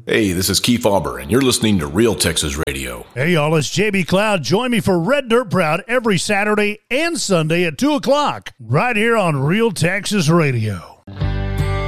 Hey, this is Keith Auber, and you're listening to Real Texas Radio. Hey, y'all, it's JB Cloud. Join me for Red Dirt Proud every Saturday and Sunday at 2 o'clock, right here on Real Texas Radio.